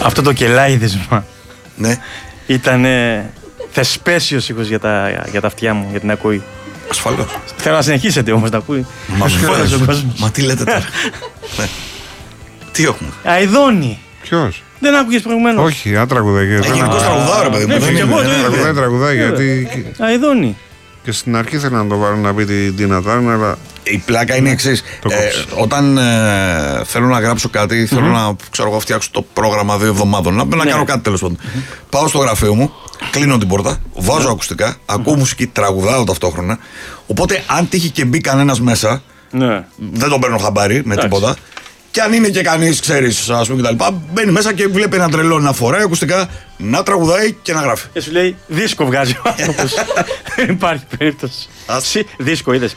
Αυτό το κελάιδισμα. Ναι. Ήταν θεσπέσιος ήχος για τα αυτιά μου, για την ακοή. Ασφαλώς. Θέλω να συνεχίσετε όμως να ακούει. Μα τι λέτε τώρα. Τι έχουμε. Αηδόνη. Ποιος? Δεν άκουγες προηγουμένως? Όχι, τραγουδάει. Γενικώς τραγουδάω ρε παιδί μου. Τραγουδάει γιατί. Αηδόνη. Και στην αρχή θέλω να το βάλω να πει την Τίνα Τάρνερ, αλλά. Η πλάκα είναι η εξής. Όταν θέλω να γράψω κάτι, θέλω να φτιάξω το πρόγραμμα 2 εβδομάδων, να κάνω κάτι τέλος πάντων. Πάω στο γραφείο μου, κλείνω την πόρτα, βάζω ακουστικά, ακούω μουσική, τραγουδάω ταυτόχρονα. Οπότε αν τύχει και μπει κανένας μέσα, δεν τον παίρνω χαμπάρι με τίποτα. Και αν είναι και κανείς, ξέρεις, ας πούμε κτλ., μπαίνει μέσα και βλέπει ένα τρελό να φοράει ακουστικά, να τραγουδάει και να γράφει. Και σου λέει δίσκο βγάζει ο άνθρωπος. Δεν υπάρχει περίπτωση. Δίσκο είδες.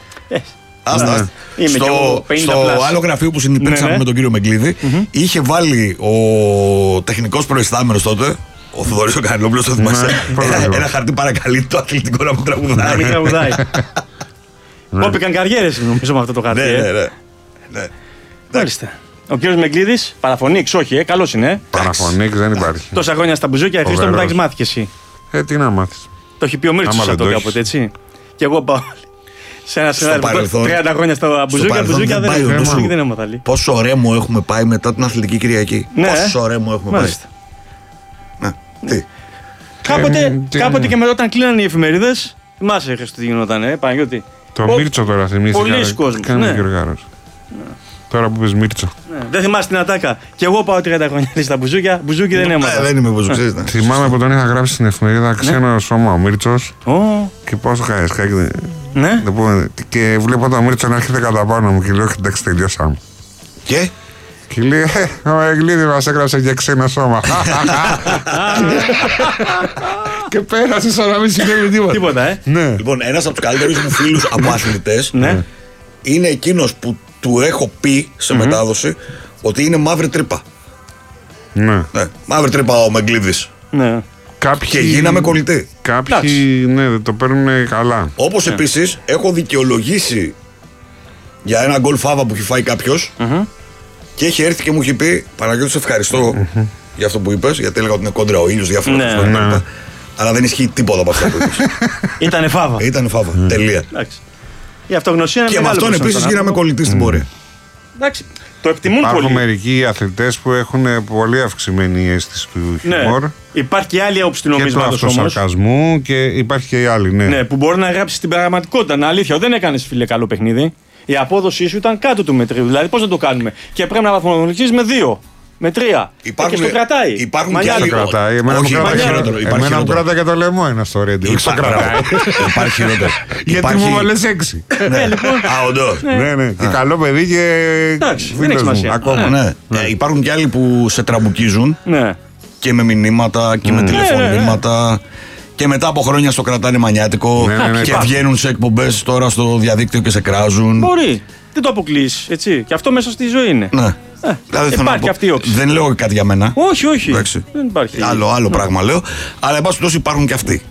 Στο άλλο γραφείο που συνυπήρξαμε με τον κύριο Μεγκλίδη, είχε βάλει ο τεχνικός προϊστάμενος τότε, ο Θοδωρής ο Κανελόπουλος, το θυμάσαι, ένα χαρτί παρακαλεί το αθλητικό να μου τραγουδάει. Να μην τραγουδάει. Κόπηκαν καριέρες νομίζω με αυτό το χαρτί. Ναι. Μάλιστα. Ο κύριος Μεγκλίδης, παραφωνίξ, όχι, καλός είναι. Παραφωνίξ δεν υπάρχει. Τόσα χρόνια στα μπουζούκια, Χρήστο μου, τα έχεις μάθει κι εσύ. Τι να μάθεις. Το έχει πει ο Μίρτσος αυτό κάποτε, έτσι. Και εγώ πάω σε ένα συνάδελφο 30 χρόνια στα μπουζούκια δεν έμαθα άλλη. Πόσο ρέμο έχουμε πάει μετά την Αθλητική Κυριακή. Πόσο ρέμο έχουμε πάει. Τι. Κάποτε και μετά όταν κλείνανε οι εφημερίδες, θυμάσαι τι γινόταν, Παναγιώτη. Το Μίρτσο τώρα θυμήθηκα. Πολλοί κόσμος. Τώρα που πες Μίρτσο. Δεν θυμάσαι την ατάκα. Και εγώ πάω 30 χρόνια στα μπουζούκια. Μπουζούκι δεν έμαθα. Δεν είμαι μπουζουξής. Θυμάμαι που τον είχα γράψει στην εφημερίδα Ξένο Σώμα ο Μίρτσος. Και πόσο χαϊσκάκι. Ναι. Και βλέπω το Μίρτσο να έρχεται κατά πάνω μου και λέω: εντάξει, τελειώσαμε. Και λέει: ο Εγκλίδη μας έγραψε για Ξένο Σώμα. Και πέρασε σαν να μην συνέβη τίποτα. Λοιπόν, ένας από τους καλύτερους μου φίλους από αθλητές είναι εκείνος που του έχω πει σε μετάδοση ότι είναι μαύρη τρύπα. Ναι. Μαύρη τρύπα ο Μεγκλίδης. Ναι. Και γίναμε κολλητοί. Κάποιοι το παίρνουν καλά. Όπως επίσης έχω δικαιολογήσει για ένα γκολ φάβα που έχει φάει κάποιος και έχει έρθει και μου έχει πει: Παναγιώτη, σε ευχαριστώ για αυτό που είπες, γιατί έλεγα ότι είναι κόντρα ο ήλιος, διάφορα. Αλλά δεν ισχύει τίποτα από αυτά που είπες. Ήτανε φάβα. Ήτανε φάβα. Τελεία. Η αυτογνωσία είναι και με αυτόν επίσης γίναμε κολλητοί στην πορεία. Εντάξει. Το εκτιμούν πολύ. Υπάρχουν μερικοί αθλητές που έχουν πολύ αυξημένη αίσθηση του χιούμορ. Υπάρχει και άλλη άποψη του νομίσματος όμως. Και του αυτοσαρκασμού και υπάρχει και η άλλη. Ναι, που μπορεί να γράψει την πραγματικότητα. Είναι αλήθεια. Δεν έκανες, φίλε, καλό παιχνίδι. Η απόδοσή σου ήταν κάτω του μετρίου. Δηλαδή, πώς να το κάνουμε. Και πρέπει να βαθμολογήσεις με 2. Με 3. Και στο κρατάει. Υπάρχουν και άλλοι. Κρατάει. Εμένα μου κρατάει και το λαιμό ένα στο ρέντιο. Στο κρατάει. Υπάρχει χειρότερο. Γιατί μου βάλες 6. Ναι. Και καλό παιδί και φίλος μου ακόμα. Υπάρχουν και άλλοι που σε τραμπουκίζουν και με μηνύματα και με τηλεφωνήματα. Και μετά από χρόνια στο κρατάνε μανιάτικο και βγαίνουν σε εκπομπές τώρα στο διαδίκτυο και σε κράζουν. Μπορεί. Δεν το αποκλείεις, έτσι. Και αυτό μέσα στη ζωή είναι. Δηλαδή, υπάρχει αυτή η όψη. Δεν λέω κάτι για μένα. Όχι. Δεν υπάρχει. Άλλο πράγμα λέω. Αλλά εν πάση περιπτώσει υπάρχουν και αυτοί.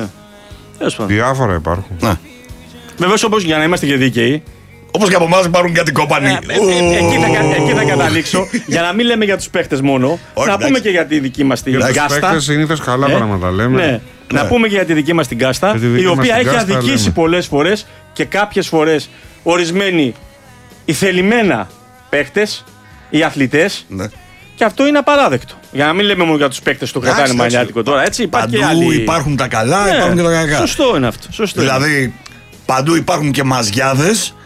Διάφορα υπάρχουν. Βεβαίως, όπως για να είμαστε και δίκαιοι. Όπως και από εμάς υπάρχουν κάτι κόπανοι. Εκεί θα καταλήξω. Για να μην λέμε για τους παίχτες μόνο. Να πούμε και για τη δική μας την κάστα. Τους παίχτες συνήθως καλά πράγματα λέμε. Να πούμε και για τη δική μας την κάστα. Η οποία έχει αδικήσει πολλές φορές και κάποιες φορές ορισμένοι ηθελημένα παίχτες ή αθλητές. Και αυτό είναι απαράδεκτο. Για να μην λέμε μόνο για τους παίκτες που το κρατάνε μανιάτικο τώρα. Έτσι, παντού υπάρχουν τα καλά, υπάρχουν και τα κακά. Σωστό είναι αυτό. Δηλαδή, παντού υπάρχουν και μαζιάδες